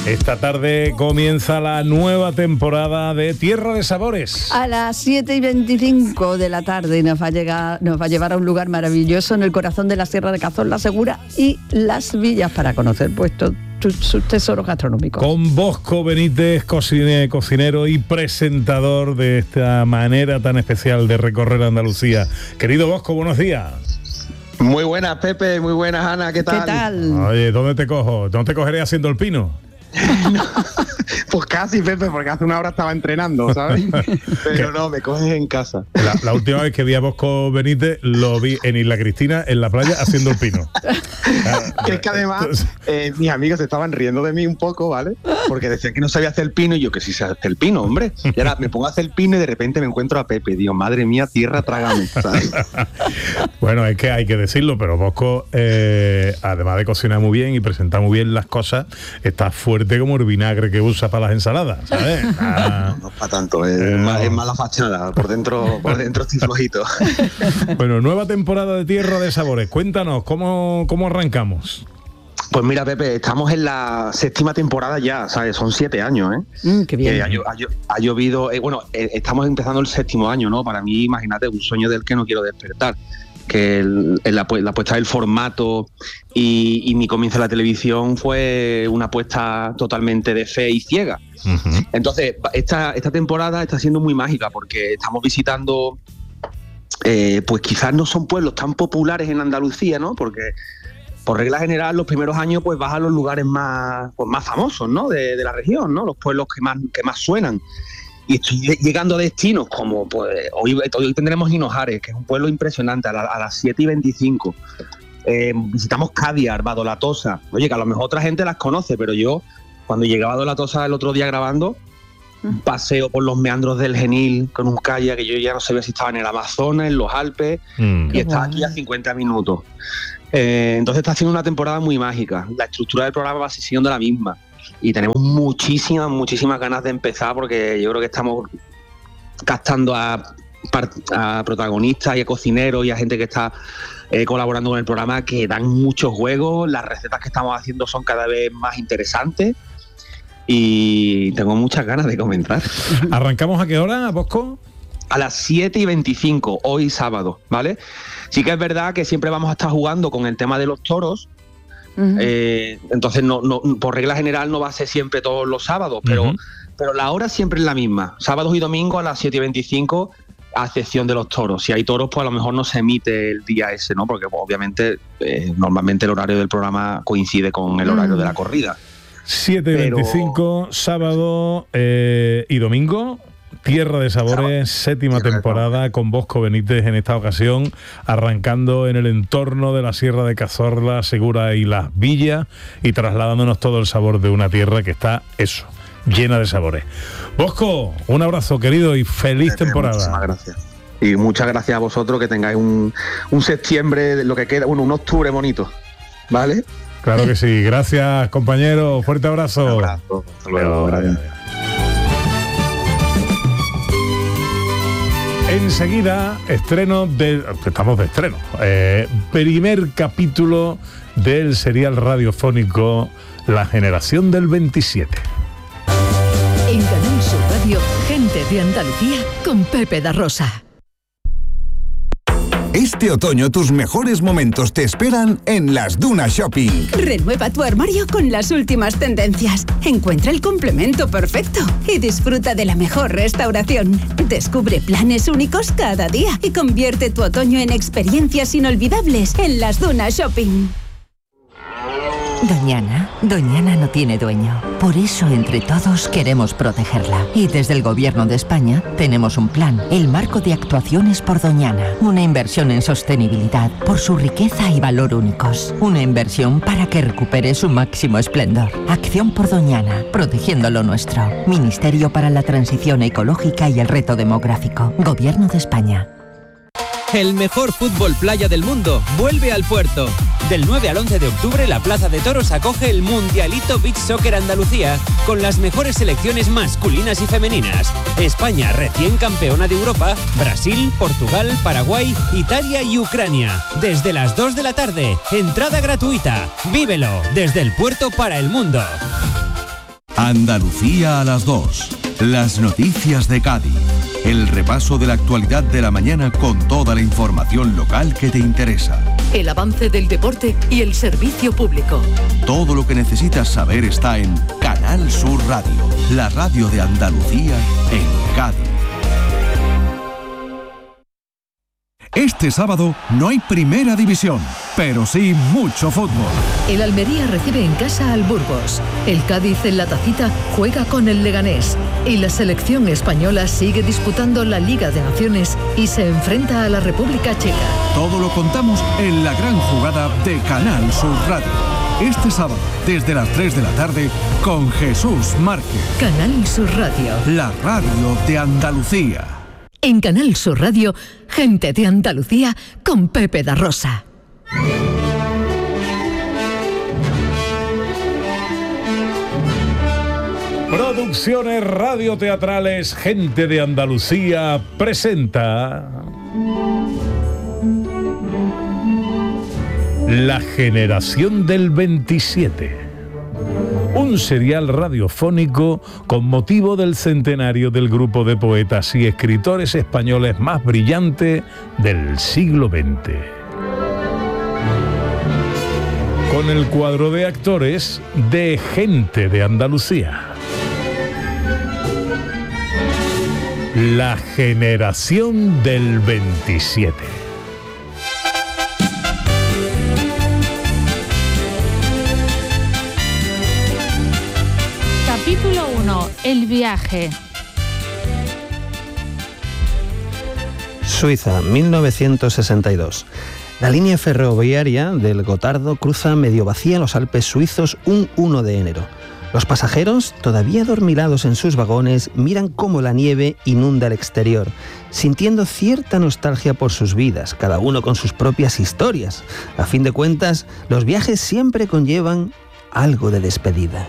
Esta tarde comienza la nueva temporada de Tierra de Sabores. A las 7:25 de la tarde nos va a llevar a un lugar maravilloso en el corazón de la Sierra de Cazorla Segura y Las Villas para conocer sus tesoros gastronómicos. Con Bosco Benítez, cocinero y presentador de esta manera tan especial de recorrer Andalucía. Querido Bosco, buenos días. Muy buenas, Pepe, muy buenas, Ana, ¿qué tal? ¿Qué tal? Oye, ¿dónde te cojo? ¿Dónde te cogeré haciendo el pino? No, pues casi, Pepe, porque hace una hora estaba entrenando, ¿sabes? Pero no, me coges en casa. La última vez que vi a Bosco Benítez lo vi en Isla Cristina, en la playa, haciendo el pino. Que es que además mis amigos se estaban riendo de mí un poco, ¿vale? Porque decían que no sabía hacer el pino y yo que sí sé hacer el pino, hombre. Y ahora me pongo a hacer el pino y de repente me encuentro a Pepe. Digo, madre mía, tierra, trágame, ¿sabes? Bueno, es que hay que decirlo, pero Bosco, además de cocinar muy bien y presentar muy bien las cosas, está fuerte como el vinagre que usa para las ensaladas, ¿sabes? No es para tanto, es mala fachada, por dentro estoy flojito. Bueno, nueva temporada de Tierra de Sabores. Cuéntanos, ¿cómo arrancamos? Pues mira, Pepe, estamos en la 7ª temporada ya, ¿sabes? Son 7 años, ¿eh? Qué bien. Ha llovido, estamos empezando el 7º año, ¿no? Para mí, imagínate, un sueño del que no quiero despertar. Que la apuesta del formato y mi comienzo en la televisión fue una apuesta totalmente de fe y ciega. Uh-huh. Entonces, esta temporada está siendo muy mágica porque estamos visitando, pues quizás no son pueblos tan populares en Andalucía, ¿no? Porque por regla general los primeros años pues vas a los lugares más famosos, ¿no? De la región, ¿no? Los pueblos que más suenan. Y estoy llegando a destinos como, pues, hoy tendremos Hinojares, que es un pueblo impresionante, a las 7:25. Visitamos Cádiz, Badolatosa. Oye, que a lo mejor otra gente las conoce, pero yo, cuando llegaba a Badolatosa el otro día grabando, un paseo por los meandros del Genil con un kayak que yo ya no sabía si estaba en el Amazonas, en los Alpes, y estaba aquí a 50 minutos. Entonces está haciendo una temporada muy mágica. La estructura del programa va siguiendo la misma. Y tenemos muchísimas ganas de empezar porque yo creo que estamos captando a protagonistas y a cocineros y a gente que está colaborando con el programa que dan muchos juegos. Las recetas que estamos haciendo son cada vez más interesantes y tengo muchas ganas de comenzar. ¿Arrancamos a qué hora, Bosco? A las 7:25, hoy sábado, ¿vale? Sí que es verdad que siempre vamos a estar jugando con el tema de los toros. Uh-huh. Entonces no, por regla general no va a ser siempre todos los sábados, pero la hora siempre es la misma, sábados y domingos a las 7:25, a excepción de los toros. Si hay toros, pues a lo mejor no se emite el día ese, ¿no? Porque pues, obviamente normalmente el horario del programa coincide con el horario de la corrida. 7:25, sábado y domingo. Tierra de Sabores, 7ª temporada con Bosco Benítez en esta ocasión, arrancando en el entorno de la Sierra de Cazorla, Segura y Las Villas y trasladándonos todo el sabor de una tierra que está, llena de sabores. Bosco, un abrazo querido y feliz temporada. Muchísimas gracias. Y muchas gracias a vosotros, que tengáis un septiembre, lo que queda, un octubre bonito, ¿vale? Claro que sí, gracias compañero, fuerte abrazo. Un abrazo, hasta luego, gracias. Enseguida, estamos de estreno, primer capítulo del serial radiofónico La Generación del 27. En Canal Sur Radio, Gente de Andalucía con Pepe da Rosa. Este otoño tus mejores momentos te esperan en Las Dunas Shopping. Renueva tu armario con las últimas tendencias. Encuentra el complemento perfecto y disfruta de la mejor restauración. Descubre planes únicos cada día y convierte tu otoño en experiencias inolvidables en Las Dunas Shopping. Doñana no tiene dueño. Por eso, entre todos, queremos protegerla. Y desde el Gobierno de España tenemos un plan, el Marco de Actuaciones por Doñana. Una inversión en sostenibilidad por su riqueza y valor únicos. Una inversión para que recupere su máximo esplendor. Acción por Doñana, protegiendo lo nuestro. Ministerio para la Transición Ecológica y el Reto Demográfico. Gobierno de España. El mejor fútbol playa del mundo vuelve al Puerto. Del 9 al 11 de octubre, la Plaza de Toros acoge el Mundialito Beach Soccer Andalucía con las mejores selecciones masculinas y femeninas. España, recién campeona de Europa, Brasil, Portugal, Paraguay, Italia y Ucrania. Desde las 2 de la tarde, entrada gratuita. Vívelo desde el Puerto para el mundo. Andalucía a las 2. Las noticias de Cádiz. El repaso de la actualidad de la mañana con toda la información local que te interesa. El avance del deporte y el servicio público. Todo lo que necesitas saber está en Canal Sur Radio, la radio de Andalucía en Cádiz. Este sábado no hay primera división, pero sí mucho fútbol. El Almería recibe en casa al Burgos. El Cádiz en la Tacita juega con el Leganés. Y la selección española sigue disputando la Liga de Naciones y se enfrenta a la República Checa. Todo lo contamos en la gran jugada de Canal Sur Radio. Este sábado, desde las 3 de la tarde, con Jesús Márquez. Canal Sur Radio. La radio de Andalucía. En Canal Sur Radio, Gente de Andalucía con Pepe da Rosa. Producciones radioteatrales Gente de Andalucía presenta La Generación del 27. Un serial radiofónico con motivo del centenario del grupo de poetas y escritores españoles más brillante del siglo XX. Con el cuadro de actores de Gente de Andalucía. La Generación del 27. Capítulo 1. El viaje. Suiza, 1962. La línea ferroviaria del Gotardo cruza medio vacía los Alpes suizos un 1 de enero. Los pasajeros, todavía adormilados en sus vagones, miran cómo la nieve inunda el exterior, sintiendo cierta nostalgia por sus vidas, cada uno con sus propias historias. A fin de cuentas, los viajes siempre conllevan algo de despedida.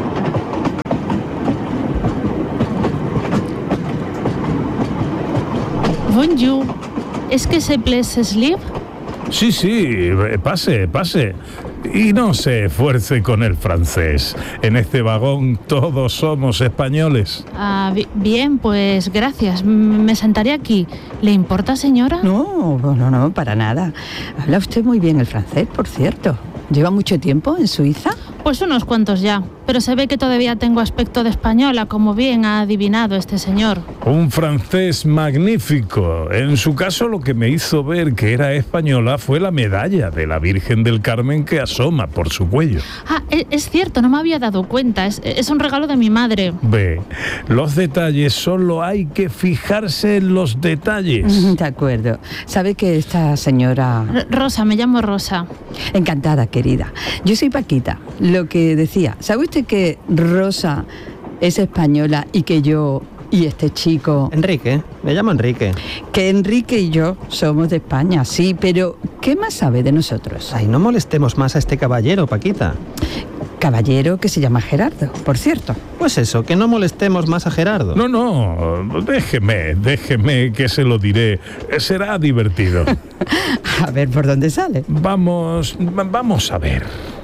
Bonjour. ¿Es que se place sleep? Sí, pase. Y no se esfuerce con el francés. En este vagón todos somos españoles. Bien, pues gracias. Me sentaré aquí. ¿Le importa, señora? No, para nada. Habla usted muy bien el francés, por cierto. ¿Lleva mucho tiempo en Suiza? Pues unos cuantos ya, pero se ve que todavía tengo aspecto de española, como bien ha adivinado este señor. Un francés magnífico. En su caso, lo que me hizo ver que era española fue la medalla de la Virgen del Carmen que asoma por su cuello. Es cierto, no me había dado cuenta. Es un regalo de mi madre. Ve, los detalles, solo hay que fijarse en los detalles. De acuerdo. ¿Sabe que esta señora...? Rosa, me llamo Rosa. Encantada, querida. Yo soy Paquita. Lo que decía, ¿sabe usted que Rosa es española y que yo y este chico... Enrique, me llamo Enrique. Que Enrique y yo somos de España, sí, pero ¿qué más sabe de nosotros? Ay, no molestemos más a este caballero, Paquita. Caballero que se llama Gerardo, por cierto. Pues eso, que no molestemos más a Gerardo. No, déjeme que se lo diré. Será divertido. A ver por dónde sale. Vamos a ver.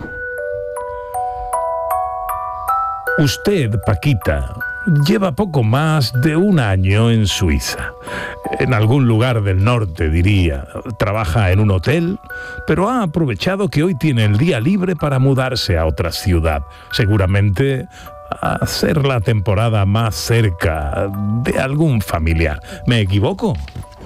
Usted, Paquita, lleva poco más de un año en Suiza. En algún lugar del norte, diría. Trabaja en un hotel, pero ha aprovechado que hoy tiene el día libre para mudarse a otra ciudad. Seguramente a hacer la temporada más cerca de algún familiar. ¿Me equivoco?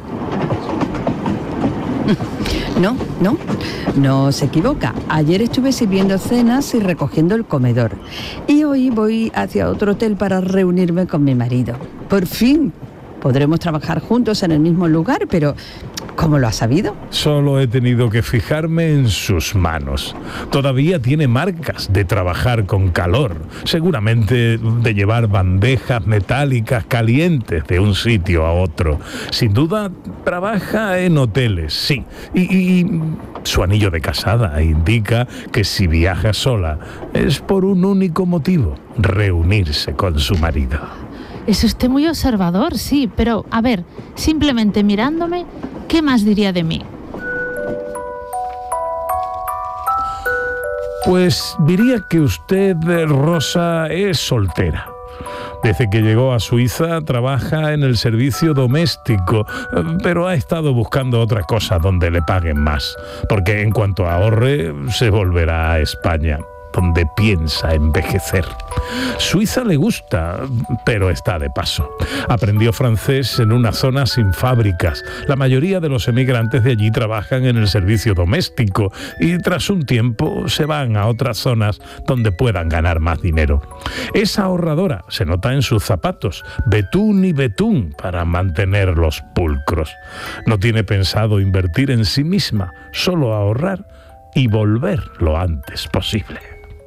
No se equivoca. Ayer estuve sirviendo cenas y recogiendo el comedor. Y hoy voy hacia otro hotel para reunirme con mi marido. Por fin podremos trabajar juntos en el mismo lugar, pero ¿cómo lo ha sabido? Solo he tenido que fijarme en sus manos. Todavía tiene marcas de trabajar con calor, seguramente de llevar bandejas metálicas calientes de un sitio a otro. Sin duda, trabaja en hoteles, sí. Y su anillo de casada indica que si viaja sola es por un único motivo: reunirse con su marido. Es usted muy observador, sí, pero, a ver, simplemente mirándome, ¿qué más diría de mí? Pues diría que usted, Rosa, es soltera. Desde que llegó a Suiza trabaja en el servicio doméstico, pero ha estado buscando otra cosa donde le paguen más, porque en cuanto ahorre se volverá a España, donde piensa envejecer. Suiza le gusta, pero está de paso. Aprendió francés en una zona sin fábricas. La mayoría de los emigrantes de allí trabajan en el servicio doméstico y tras un tiempo se van a otras zonas donde puedan ganar más dinero. Es ahorradora, se nota en sus zapatos, betún y betún para mantenerlos pulcros. No tiene pensado invertir en sí misma, solo ahorrar y volver lo antes posible.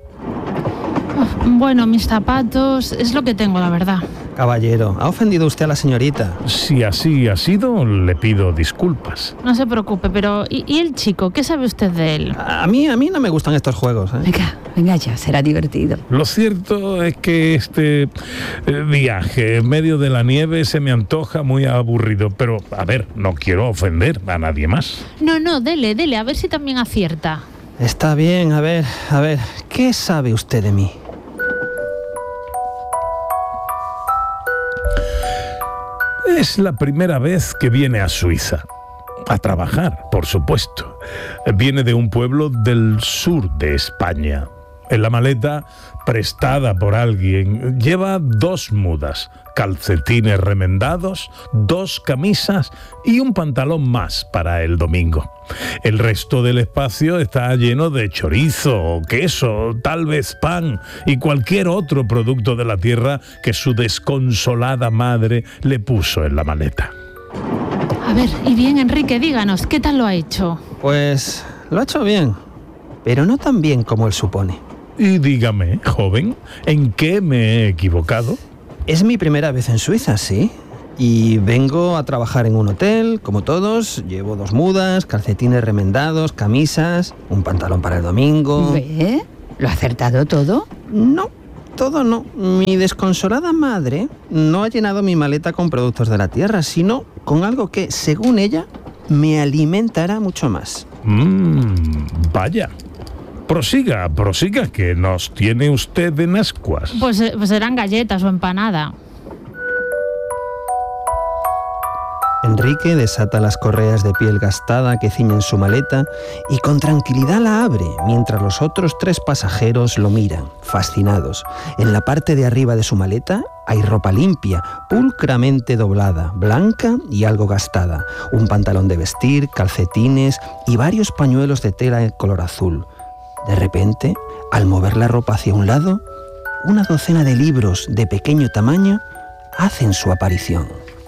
Bueno, mis zapatos es lo que tengo, la verdad. Caballero, ¿ha ofendido usted a la señorita? Si así ha sido, le pido disculpas. No se preocupe, pero ¿y el chico? ¿Qué sabe usted de él? A mí no me gustan estos juegos, ¿eh? Venga ya, será divertido. Lo cierto es que este viaje en medio de la nieve se me antoja muy aburrido, pero, a ver, no quiero ofender a nadie más. No, dele, a ver si también acierta. Está bien, a ver, ¿qué sabe usted de mí? Es la primera vez que viene a Suiza. A trabajar, por supuesto. Viene de un pueblo del sur de España. En la maleta, prestada por alguien, lleva 2 mudas, calcetines remendados, 2 camisas y un pantalón más para el domingo. El resto del espacio está lleno de chorizo, queso, tal vez pan y cualquier otro producto de la tierra que su desconsolada madre le puso en la maleta. A ver, y bien, Enrique, díganos, ¿qué tal lo ha hecho? Pues lo ha hecho bien, pero no tan bien como él supone. Y dígame, joven, ¿en qué me he equivocado? Es mi primera vez en Suiza, sí. Y vengo a trabajar en un hotel, como todos. Llevo 2 mudas, calcetines remendados, camisas, un pantalón para el domingo. ¿Ve? ¿Lo ha acertado todo? No, todo no. Mi desconsolada madre no ha llenado mi maleta con productos de la tierra, sino con algo que, según ella, me alimentará mucho más. Vaya. Prosiga, que nos tiene usted en ascuas. Pues serán galletas o empanada. Enrique desata las correas de piel gastada que ciñen su maleta y con tranquilidad la abre, mientras los otros 3 pasajeros lo miran, fascinados. En la parte de arriba de su maleta hay ropa limpia, pulcramente doblada, blanca y algo gastada, un pantalón de vestir, calcetines y varios pañuelos de tela en color azul. De repente, al mover la ropa hacia un lado, una docena de libros de pequeño tamaño hacen su aparición.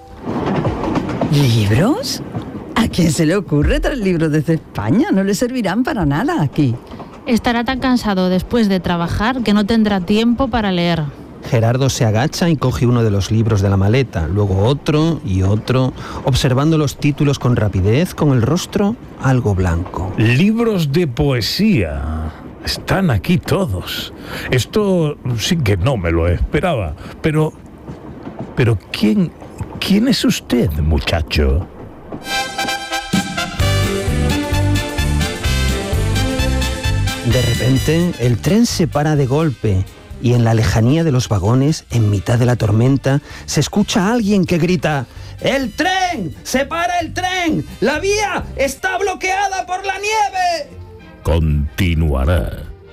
¿Libros? ¿A quién se le ocurre traer libros desde España? No le servirán para nada aquí. Estará tan cansado después de trabajar que no tendrá tiempo para leer. Gerardo se agacha y coge uno de los libros de la maleta, luego otro y otro, observando los títulos con rapidez, con el rostro algo blanco. Libros de poesía. Están aquí todos. Esto sí que no me lo esperaba. Pero ¿quién es usted, muchacho? De repente, el tren se para de golpe y en la lejanía de los vagones, en mitad de la tormenta, se escucha a alguien que grita: ¡El tren! ¡Se para el tren! ¡La vía está bloqueada por la nieve! Continuará.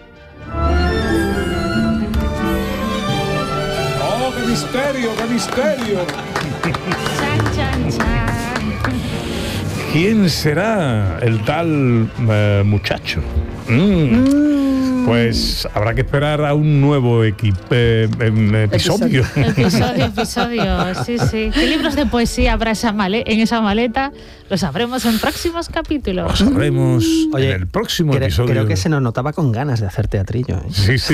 ¡Oh, qué misterio, qué misterio! Chan, chan, chan. ¿Quién será el tal muchacho? Pues habrá que esperar a un nuevo episodio. Episodio, sí. ¿Qué libros de poesía habrá en esa maleta? Lo sabremos en próximos capítulos. Lo sabremos en el próximo episodio. Creo que se nos notaba con ganas de hacer teatrillo, ¿eh? Sí.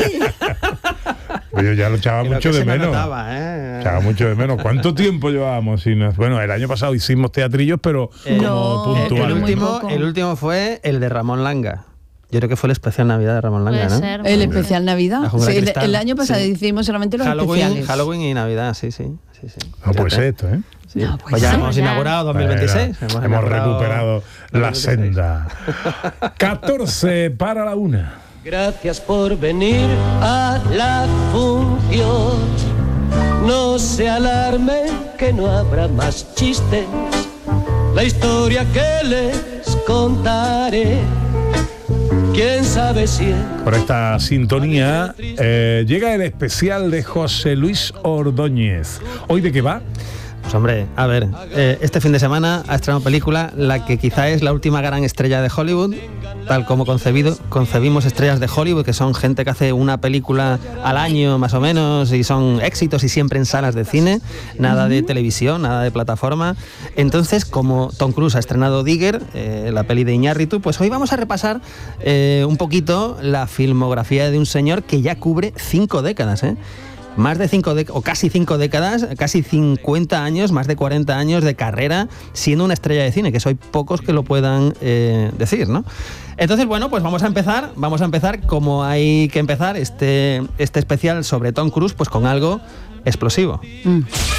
Yo ya lo echaba mucho de menos. Echaba mucho de menos. ¿Cuánto tiempo llevábamos sin...? Bueno, el año pasado hicimos teatrillos, pero como puntuales. El último fue el de Ramón Langa. Yo creo que fue el especial Navidad de Ramón Langa, ¿no? Ser, el especial Navidad. Sí, el año pasado hicimos solamente los especiales. Halloween y Navidad, sí. No puede ser esto, ¿eh? Sí. No, pues ya hemos inaugurado 2026. Hemos recuperado la senda. 14 para la 1. Gracias por venir a la función. No se alarme que no habrá más chistes. La historia que les contaré, quién sabe si es... Por esta sintonía llega el especial de José Luis Ordóñez. ¿Hoy de qué va? Pues hombre, a ver, este fin de semana ha estrenado película la que quizá es la última gran estrella de Hollywood, tal como concebimos estrellas de Hollywood, que son gente que hace una película al año más o menos y son éxitos y siempre en salas de cine, nada de televisión, nada de plataforma. Entonces, como Tom Cruise ha estrenado Digger, la peli de Iñárritu, pues hoy vamos a repasar un poquito la filmografía de un señor que ya cubre 5 décadas, más de 5 décadas, o casi 5 décadas, casi 50 años, más de 40 años de carrera siendo una estrella de cine, que soy pocos que lo puedan decir, ¿no? Entonces, bueno, pues vamos a empezar como hay que empezar este especial sobre Tom Cruise, pues con algo explosivo.